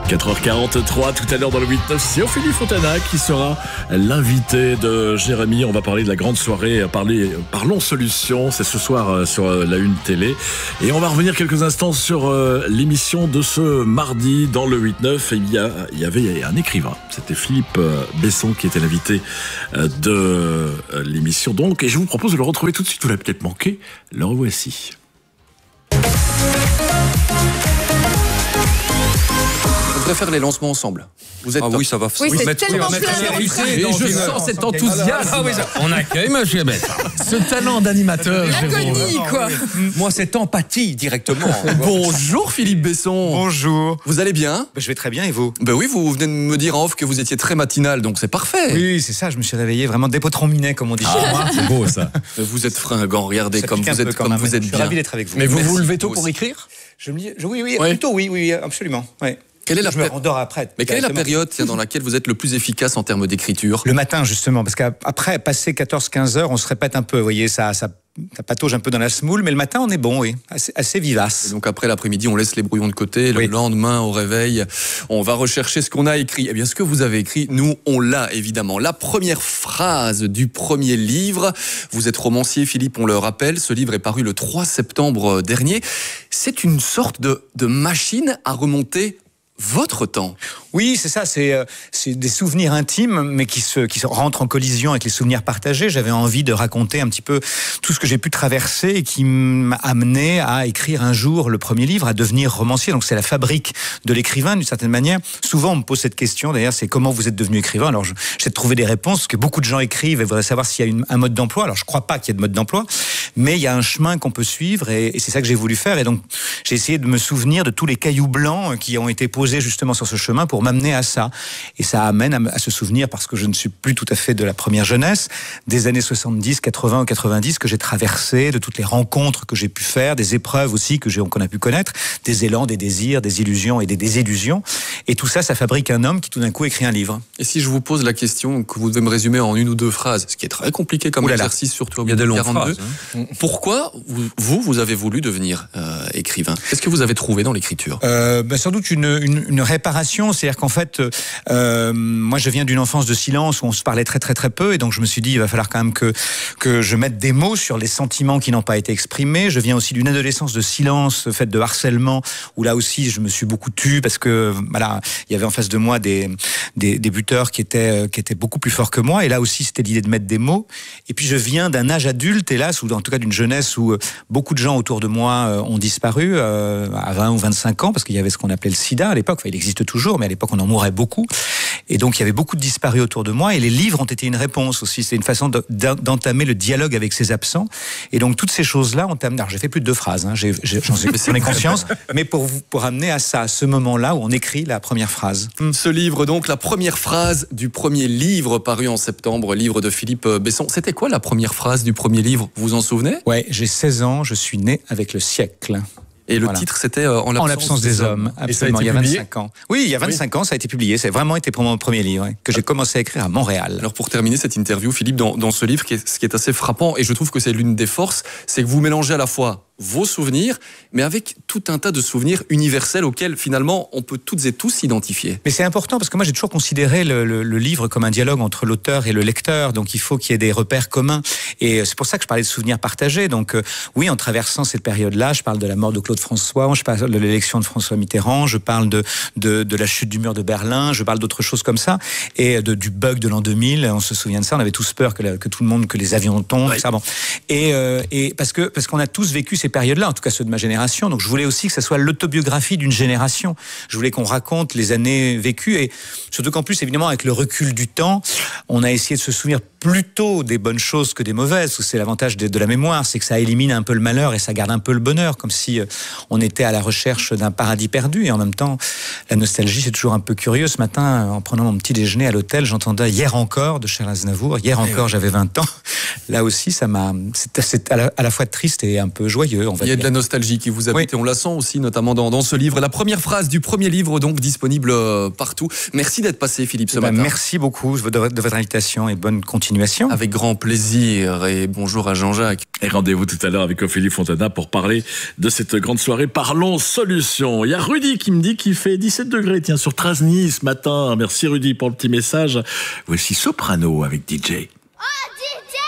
4h43, tout à l'heure dans le 8-9, c'est Ophélie Fontana qui sera l'invité de Jérémy. On va parler de la grande soirée Parlons Solutions. C'est ce soir sur la Une Télé. Et on va revenir quelques instants sur l'émission de ce mardi dans le 8-9. Il y avait un écrivain, c'était Philippe Besson qui était l'invité de l'émission. Donc, et je vous propose de le retrouver tout de suite. Vous l'avez peut-être manqué. Le revoici. On devrait faire les lancements ensemble. Vous êtes oui, ça va. Oui, c'est tellement plein. Et je sens cet enthousiasme. On accueille Monsieur Bess. Ce talent d'animateur. L'agonie, quoi. Moi, cette empathie directement. Bonjour Philippe Besson. Bonjour. Vous allez bien? Je vais très bien et vous? Ben oui, vous venez de me dire en off que vous étiez très matinal, donc c'est parfait. Oui, c'est ça, je me suis réveillé vraiment dépotron minet, comme on dit chez moi. C'est beau ça. Vous êtes fringant, regardez Ça comme pique un vous peu êtes, quand comme même. vous êtes Je suis bien. ravi d'être avec vous. Mais vous Merci, vous levez tôt vous pour aussi. écrire? Oui, Ouais. plutôt oui, absolument. Ouais. Quelle est la Je me rendors après. Mais quelle est la directement. période dans laquelle vous êtes le plus efficace en termes d'écriture? Le matin, justement, parce qu'après, passer 14-15 heures, on se répète un peu, vous voyez, ça patauge un peu dans la semoule, mais le matin, on est bon, oui, assez vivace. Et donc après l'après-midi, on laisse les brouillons de côté. Le Oui. lendemain, au réveil, on va rechercher ce qu'on a écrit. Eh bien, ce que vous avez écrit, nous, on l'a évidemment. La première phrase du premier livre. Vous êtes romancier, Philippe, on le rappelle. Ce livre est paru le 3 septembre dernier. C'est une sorte de machine à remonter votre temps. Oui, c'est ça, c'est des souvenirs intimes, mais qui se rentrent en collision avec les souvenirs partagés. J'avais envie de raconter un petit peu tout ce que j'ai pu traverser et qui m'a amené à écrire un jour le premier livre, à devenir romancier. Donc c'est la fabrique de l'écrivain, d'une certaine manière. Souvent, on me pose cette question, d'ailleurs, c'est comment vous êtes devenu écrivain. Alors, j'essaie de trouver des réponses, parce que beaucoup de gens écrivent et voudraient savoir s'il y a un mode d'emploi. Alors, je crois pas qu'il y ait de mode d'emploi, mais il y a un chemin qu'on peut suivre, et c'est ça que j'ai voulu faire. Et donc, j'ai essayé de me souvenir de tous les cailloux blancs qui ont été posés justement sur ce chemin pour m'amener à ça. Et ça amène à se souvenir, parce que je ne suis plus tout à fait de la première jeunesse, des années 70, 80 ou 90 que j'ai traversées, de toutes les rencontres que j'ai pu faire, des épreuves aussi qu'on a pu connaître, des élans, des désirs, des illusions et des désillusions. Et tout ça, ça fabrique un homme qui tout d'un coup écrit un livre. Et si je vous pose la question que vous devez me résumer en une ou deux phrases, ce qui est très compliqué comme exercice, surtout au Il y a des longues 42, phrases. pourquoi vous avez voulu devenir écrivain? Qu'est-ce que vous avez trouvé dans l'écriture? Sans doute une réparation, c'est-à-dire qu'en fait, moi je viens d'une enfance de silence où on se parlait très très très peu, et donc je me suis dit il va falloir quand même que je mette des mots sur les sentiments qui n'ont pas été exprimés. Je viens aussi d'une adolescence de silence, faite de harcèlement, où là aussi je me suis beaucoup tu, parce que voilà, il y avait en face de moi des buteurs qui étaient beaucoup plus forts que moi, et là aussi c'était l'idée de mettre des mots. Et puis je viens d'un âge adulte, hélas, ou en tout cas d'une jeunesse où beaucoup de gens autour de moi ont disparu à 20 ou 25 ans, parce qu'il y avait ce qu'on appelait le sida à l'époque. Enfin, il existe toujours, mais à l'époque on en mourait beaucoup, et donc il y avait beaucoup de disparus autour de moi, et les livres ont été une réponse aussi. C'est une façon d'entamer le dialogue avec ces absents, et donc toutes ces choses-là ont amené. Alors j'ai fait plus de 2 phrases, hein, j'en ai conscience, mais pour amener à ça, à ce moment-là où on écrit la première phrase. Ce livre, donc, la première phrase du premier livre paru en septembre, livre de Philippe Besson. C'était quoi la première phrase du premier livre? Vous vous en souvenez? Ouais, j'ai 16 ans, je suis né avec le siècle. Et le Voilà. titre, c'était En l'absence des hommes. Absolument, il y a 25 ans. Oui, il y a 25 ans, ça a été publié. C'est vraiment été pour mon premier livre, que j'ai commencé à écrire à Montréal. Alors pour terminer cette interview, Philippe, dans ce livre, ce qui est assez frappant, et je trouve que c'est l'une des forces, c'est que vous mélangez à la fois vos souvenirs, mais avec tout un tas de souvenirs universels auxquels finalement on peut toutes et tous s'identifier. Mais c'est important, parce que moi j'ai toujours considéré le livre comme un dialogue entre l'auteur et le lecteur, donc il faut qu'il y ait des repères communs, et c'est pour ça que je parlais de souvenirs partagés. Donc oui, en traversant cette période-là, je parle de la mort de Claude François, je parle de l'élection de François Mitterrand, je parle de la chute du mur de Berlin, je parle d'autres choses comme ça, et du bug de l'an 2000, on se souvient de ça, on avait tous peur que tout le monde, que les avions tombent, Ouais. ça, bon. Et parce qu'on a tous vécu ces périodes-là, en tout cas ceux de ma génération, donc je voulais aussi que ça soit l'autobiographie d'une génération. Je voulais qu'on raconte les années vécues, et surtout qu'en plus, évidemment, avec le recul du temps, on a essayé de se souvenir plutôt des bonnes choses que des mauvaises. C'est l'avantage de la mémoire, c'est que ça élimine un peu le malheur et ça garde un peu le bonheur, comme si on était à la recherche d'un paradis perdu. Et en même temps, la nostalgie, c'est toujours un peu curieux. Ce matin, en prenant mon petit déjeuner à l'hôtel, j'entendais Hier encore de Charles Aznavour. Hier encore, j'avais 20 ans. Là aussi, c'est à la fois triste et un peu joyeux. joyeux, on va dire. Il y a de la nostalgie qui vous habite, et on la sent aussi, notamment dans ce livre. La première phrase du premier livre, donc disponible partout. Merci d'être passé, Philippe, ce matin. Merci beaucoup de votre invitation et bonne continuation. Avec grand plaisir, et bonjour à Jean-Jacques. Et rendez-vous tout à l'heure avec Ophélie Fontana pour parler de cette grande soirée Parlons Solutions. Il y a Rudy qui me dit qu'il fait 17 degrés, tiens, sur Trasny ce matin. Merci Rudy pour le petit message. Voici Soprano avec DJ.